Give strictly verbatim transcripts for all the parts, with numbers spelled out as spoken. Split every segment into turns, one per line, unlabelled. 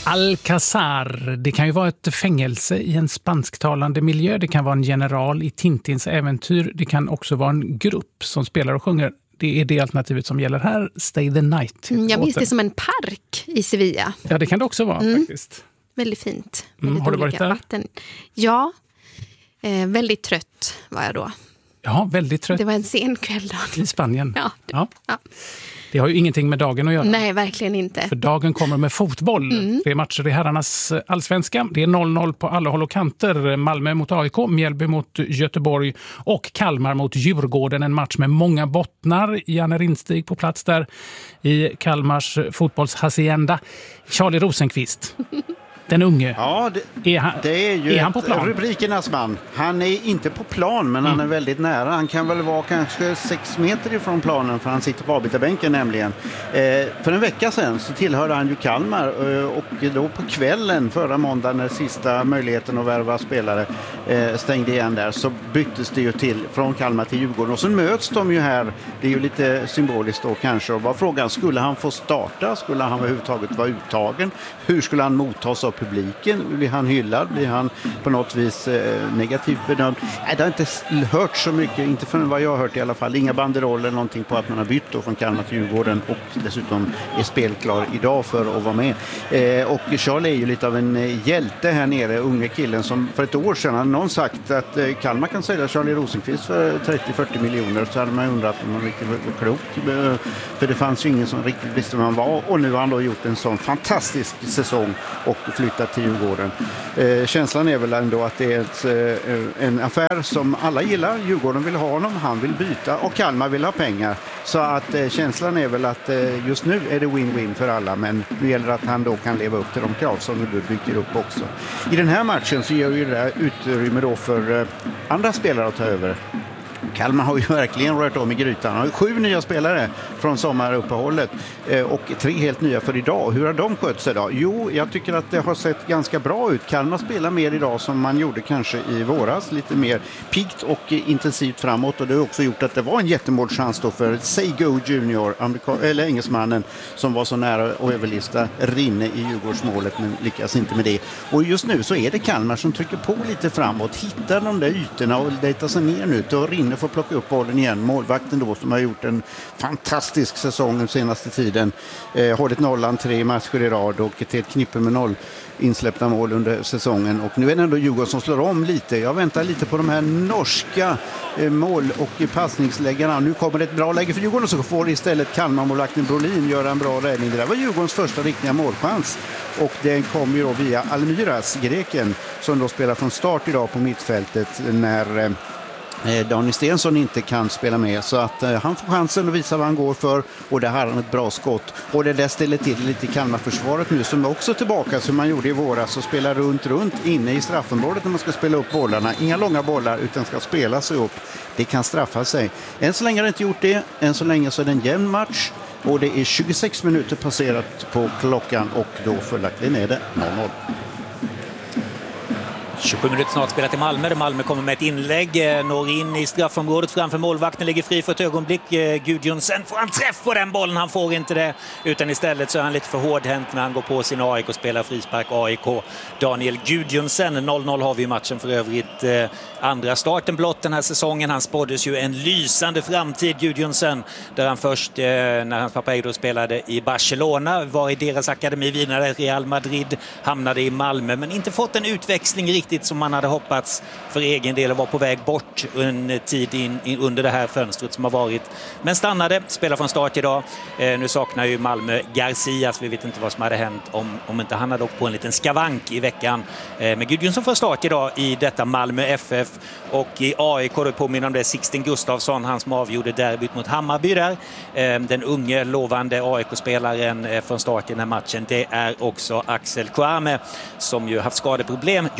Alcazar, det kan ju vara ett fängelse i en spansktalande miljö. Det kan vara en general i Tintins äventyr. Det kan också vara en grupp som spelar och sjunger. Det är det alternativet som gäller här. Stay the night.
Mm, jag minns det som en park i Sevilla.
Ja, det kan det också vara mm. faktiskt.
Väldigt fint.
Mm,
väldigt
har du varit där?
Vatten. Ja, eh, väldigt trött var jag då.
Ja, väldigt trött.
Det var en sen kväll då.
I Spanien.
Ja, det,
ja.
ja.
Det har ju ingenting med dagen att göra.
Nej, verkligen inte.
För dagen kommer med fotboll.
Mm.
Det är matcher i herrarnas allsvenska. Det är noll noll på alla håll och kanter. Malmö mot A I K, Mjällby mot Göteborg och Kalmar mot Djurgården. En match med många bottnar. Janne Rindstig på plats där i Kalmars fotbollshacienda. Charlie Rosenqvist. Den unge.
Ja, det
är han,
det är ju
är han på plan?
Rubrikernas man. Han är inte på plan, men mm. han är väldigt nära. Han kan väl vara kanske sex meter ifrån planen, för han sitter på avbytarbänken nämligen. Eh, för en vecka sedan så tillhörde han ju Kalmar eh, och då på kvällen förra måndagen när sista möjligheten att värva spelare eh, stängde igen där, så byttes det ju till från Kalmar till Djurgården. Och så möts de ju här. Det är ju lite symboliskt då kanske. Och var frågan, skulle han få starta? Skulle han överhuvudtaget vara uttagen? Hur skulle han mottas av publiken? Blir han hyllad? Blir han på något vis eh, negativt bedömd? Nej, det har inte hört så mycket, inte förrän vad jag har hört i alla fall. Inga banderoller eller någonting på att man har bytt då från Kalmar till Djurgården och dessutom är spelklar idag för att vara med. Eh, och Charlie är ju lite av en hjälte här nere, unga killen som för ett år sedan hade någon sagt att eh, Kalmar kan sälja Charlie Rosenqvist för trettio till fyrtio miljoner, så hade man undrat om man riktigt var klok. För det fanns ju ingen som riktigt visste vem han var, och nu har han då gjort en sån fantastisk säsong och flyttat till Djurgården. Eh, känslan är väl ändå att det är ett, eh, en affär som alla gillar. Djurgården vill ha honom, han vill byta och Kalmar vill ha pengar. Så att eh, känslan är väl att eh, just nu är det win-win för alla, men det gäller att han då kan leva upp till de krav som du bygger upp också. I den här matchen så ger ju det här utrymme då för eh, andra spelare att ta över. Kalmar har ju verkligen rört om i grytan. Han har sju nya spelare från sommaruppehållet eh, och tre helt nya för idag. Hur har de skött sig då? Jo, jag tycker att det har sett ganska bra ut. Kalmar spelar mer idag som man gjorde kanske i våras. Lite mer piggt och eh, intensivt framåt. Och det har också gjort att det var en jättemålchans då för Seigo Junior, amerika- eller engelsmannen, som var så nära att överlista Rinne i Djurgårdsmålet, men lyckas inte med det. Och just nu så är det Kalmar som trycker på lite framåt. Hittar de där ytorna och dejtar sig ner nu. Och Rinne får plocka upp bollen igen. Målvakten då som har gjort en fantastisk säsong den senaste tiden. Eh, hållit nollan tre matcher i rad och till ett knippe med noll insläppta mål under säsongen. Och nu är det ändå Djurgården som slår om lite. Jag väntar lite på de här norska eh, mål- och passningsläggarna. Nu kommer det ett bra läge för Djurgården, så får istället Kalmar-målvakten Brolin göra en bra räddning. Det där var Djurgårdens första riktiga målchans. Och den kom ju då via Almiras, greken, som då spelar från start idag på mittfältet när eh, Daniel Stensson inte kan spela med, så att eh, han får chansen att visa vad han går för, och det här har han ett bra skott, och det där ställer till lite i Kalmarförsvaret nu som är också tillbaka som man gjorde i våras och spelar runt runt inne i straffområdet när man ska spela upp bollarna. Inga långa bollar utan ska spela sig upp. Det kan straffa sig. Än så länge har det inte gjort det. Än så länge så är det en jämn match och det är tjugosex minuter passerat på klockan och då följaktligen är det noll noll.
tjugosju minuter snart spelat i Malmö. Malmö kommer med ett inlägg, når in i straffområdet framför målvakten, ligger fri för ett ögonblick. Gudjonsen får han träff på den bollen, han får inte det, utan istället så är han lite för hårdhänt när han går på sin A I K och spelar frispark. A I K, Daniel Gudjonsen. noll noll har vi i matchen för övrigt. Eh, andra starten blott den här säsongen. Han spåddes ju en lysande framtid, Gudjonsen, där han först eh, när hans pappa Edo spelade i Barcelona, var i deras akademi, vidare Real Madrid, hamnade i Malmö, men inte fått en utväxling riktigt som man hade hoppats för egen del, och var på väg bort en tid in, in under det här fönstret som har varit. Men stannade, spelar från start idag. Eh, nu saknar ju Malmö Garcias, vi vet inte vad som hade hänt om, om inte han hade åkt på en liten skavank i veckan. Eh, men Gudjonsson får start idag i detta Malmö F F, och i A I K då påminner om det Sixten Gustafsson, han som avgjorde derbyt mot Hammarby där. Eh, den unge lovande A I K-spelaren eh, från start i den här matchen, det är också Axel Kouame som ju haft skadeproblem. Gjorde också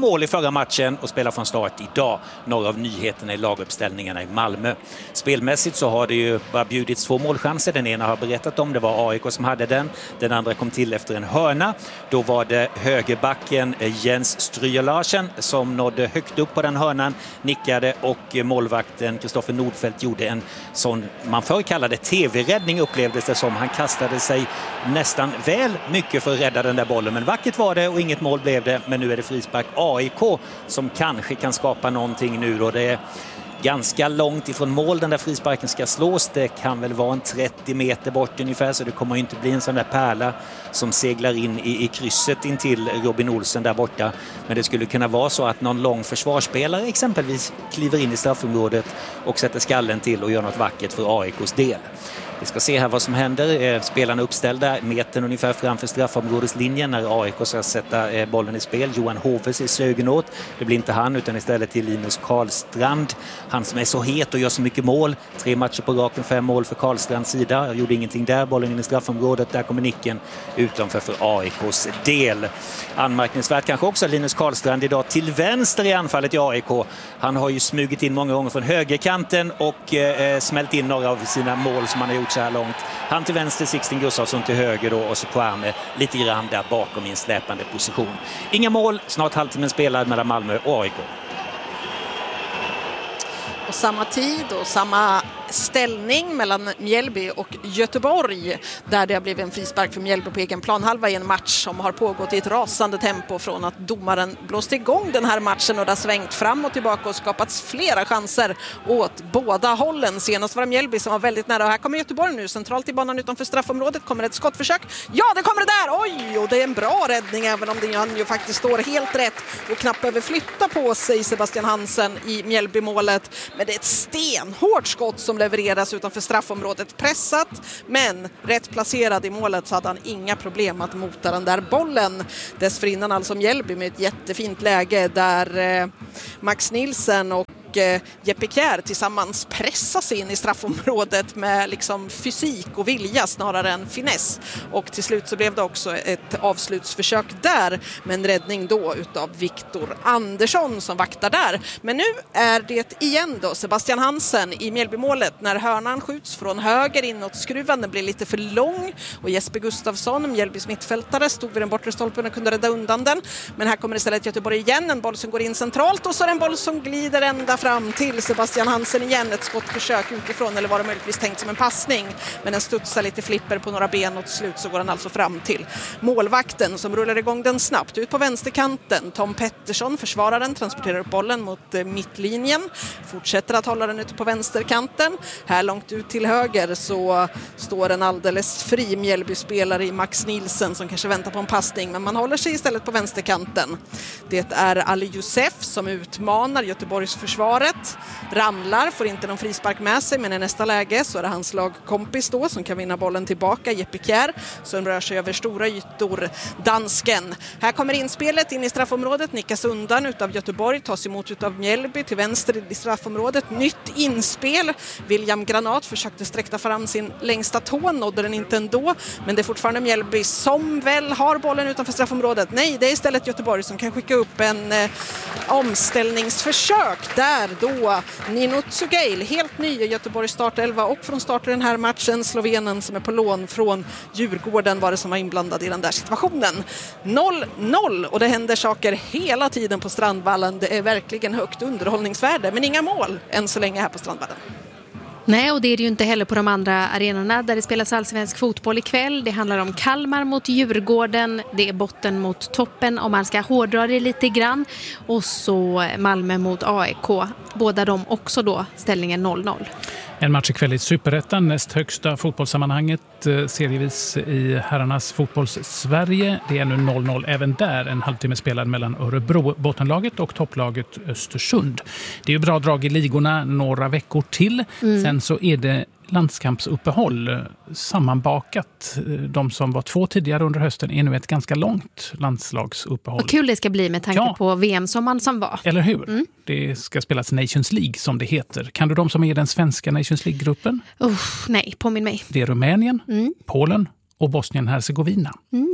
mål i förra matchen och spelar från start idag. Några av nyheterna i laguppställningarna i Malmö. Spelmässigt så har det ju bara bjudits två målchanser. Den ena har berättat om, det var A I K som hade den. Den andra kom till efter en hörna. Då var det högerbacken Jens Stryger Larsen som nådde högt upp på den hörnan, nickade och målvakten Kristoffer Nordfeldt gjorde en sån man förr kallade tv-räddning, upplevdes det som. Han kastade sig nästan väl mycket för att rädda den där bollen, men vackert var det och inget mål blev det. Men nu är det frispark A I K som kanske kan skapa någonting nu då. Det är ganska långt ifrån mål den där frisparken ska slås. Det kan väl vara en trettio meter bort ungefär, så det kommer inte bli en sån där pärla som seglar in i, i krysset in till Robin Olsen där borta. Men det skulle kunna vara så att någon lång försvarsspelare exempelvis kliver in i straffområdet och sätter skallen till och gör något vackert för A I K:s del. Vi ska se här vad som händer. Spelarna uppställda metern ungefär framför straffområdeslinjen när A I K ska sätta bollen i spel. Johan Hoves i slögen åt. Det blir inte han utan istället till Linus Karlstrand. Han som är så het och gör så mycket mål. Tre matcher på raken, fem mål för Karlstrands sida. Jag gjorde ingenting där. Bollen in i straffområdet. Där kommer nicken utanför för A I K:s del. Anmärkningsvärt kanske också Linus Karlstrand idag till vänster i anfallet i A I K. Han har ju smugit in många gånger från högerkanten och eh, smält in några av sina mål som han har gjort så här långt. Han till vänster, Sixten Gustafsson till höger då, och så Kwame lite grann där bakom i en släpande position. Inga mål, snart halvtimmen spelad mellan Malmö och A I K.
Och samma tid och samma ställning mellan Mjällby och Göteborg, där det har blivit en frispark för Mjällby på egen planhalva i en match som har pågått i ett rasande tempo från att domaren blåste igång den här matchen och det har svängt fram och tillbaka och skapats flera chanser åt båda hållen. Senast var det Mjällby som var väldigt nära, och här kommer Göteborg nu centralt i banan utanför straffområdet. Kommer ett skottförsök? Ja, det kommer det där! Oj, och det är en bra räddning även om den ju faktiskt står helt rätt och knappt behöver flytta på sig, Sebastian Hansen i Mjällby-målet. Men det är ett stenhårt skott som levereras utanför straffområdet. Pressat, men rätt placerad i målet så hade han inga problem att mota den där bollen. Dessförinnan alltså Mjällby med ett jättefint läge där eh, Max Nilsen och Jeppe Kjær tillsammans pressas in i straffområdet med liksom fysik och vilja snarare än finess. Och till slut så blev det också ett avslutsförsök där, med en räddning då utav Viktor Andersson som vaktar där. Men nu är det igen då Sebastian Hansen i Mjällbymålet när hörnan skjuts från höger inåt skruvan. Den blir lite för lång och Jesper Gustafsson, Mjällbys mittfältare, stod vid den bortre stolpen och kunde rädda undan den. Men här kommer istället Göteborg igen, en boll som går in centralt och så är det en boll som glider ända fram till Sebastian Hansen igen. Ett skottförsök utifrån, eller var det möjligtvis tänkt som en passning, men den studsar lite flipper på några ben och till slut så går den alltså fram till målvakten som rullar igång den snabbt ut på vänsterkanten. Tom Pettersson försvarar den, transporterar upp bollen mot mittlinjen, fortsätter att hålla den ute på vänsterkanten. Här långt ut till höger så står en alldeles fri Mjällby-spelare i Max Nilsen som kanske väntar på en passning, men man håller sig istället på vänsterkanten. Det är Ali Youssef som utmanar Göteborgs försvaret, ramlar, får inte någon frispark med sig, men i nästa läge så är det hans lagkompis då som kan vinna bollen tillbaka, Jeppe Kjær, som rör sig över stora ytor, dansken. Här kommer inspelet in i straffområdet, nickas undan utav Göteborg, tas emot utav Mjällby till vänster i straffområdet. Nytt inspel, William Granat försökte sträcka fram sin längsta tå, nådde den inte ändå, men det är fortfarande Mjällby som väl har bollen utanför straffområdet. Nej, det är istället Göteborg som kan skicka upp en eh, omställningsförsök där då Nino Tsugail, helt ny i Göteborgs startelva och från start i den här matchen, slovenen som är på lån från Djurgården, var det som var inblandad i den där situationen. noll noll, och det händer saker hela tiden på Strandvallen. Det är verkligen högt underhållningsvärde, men inga mål än så länge här på Strandvallen.
Nej, och det är det ju inte heller på de andra arenorna där det spelas allsvensk fotboll ikväll. Det handlar om Kalmar mot Djurgården, det är botten mot toppen om man ska hårdra det lite grann. Och så Malmö mot A I K, båda de också då ställningen noll noll.
En match ikväll i Superettan, näst högsta fotbollssammanhanget serievis i herrarnas fotbolls-Sverige. Det är nu noll noll även där, en halvtimme spelad mellan Örebro bottenlaget och topplaget Östersund. Det är ju bra drag i ligorna några veckor till. Mm. Sen så är det landskampsuppehåll sammanbakat. De som var två tidigare under hösten är nu ett ganska långt landslagsuppehåll.
Vad kul det ska bli med tanke ja. på V M-sommaren som var.
Eller hur? Mm. Det ska spelas Nations League som det heter. Kan du de som är i den svenska Nations League-gruppen?
Uh, nej, påminn mig.
Det är Rumänien,
mm.
Polen och Bosnien-Hercegovina.
Mm.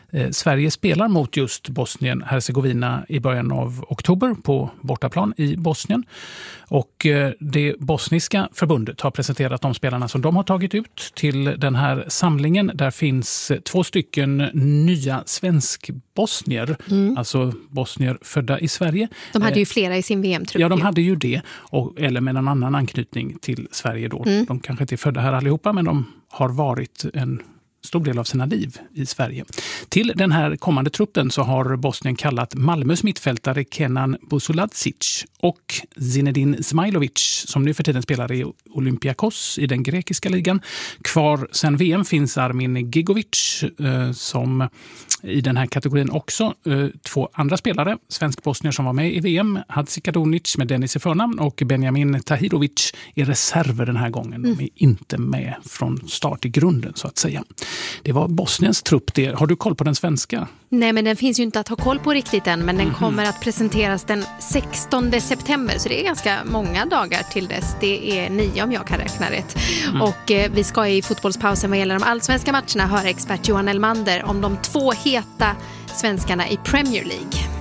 Eh, Sverige spelar mot just Bosnien-Hercegovina i början av oktober på bortaplan i Bosnien. Och eh, det bosniska förbundet har presenterat de spelarna som de har tagit ut till den här samlingen. Där finns två stycken nya svensk-bosnier, mm. alltså bosnier födda i Sverige.
De hade ju flera i sin V M-trupp.
Ja, de hade ju det. Och, eller med en annan anknytning till Sverige då. Mm. De kanske inte är födda här allihopa, men de har varit en stor del av sina liv i Sverige. Till den här kommande truppen så har Bosnien kallat Malmös mittfältare Kenan Busulacic och Zinedine Zmajlovic, som nu för tiden spelar i Olympiakos i den grekiska ligan. Kvar sen V M finns Armin Gigovic eh, som i den här kategorin också. Eh, två andra spelare, svensk-bosnier som var med i V M, Hadzikadunic med Dennis i förnamn och Benjamin Tahirovic är reserver den här gången. De är inte med från start i grunden så att säga. Det var Bosniens trupp det. Har du koll på den svenska?
Nej, men den finns ju inte att ha koll på riktigt än, men den kommer att presenteras den sextonde september, så det är ganska många dagar till dess. Det är nio om jag kan räkna rätt. Mm. Och eh, vi ska i fotbollspausen vad gäller de allsvenska matcherna höra expert Johan Elmander om de två heta svenskarna i Premier League.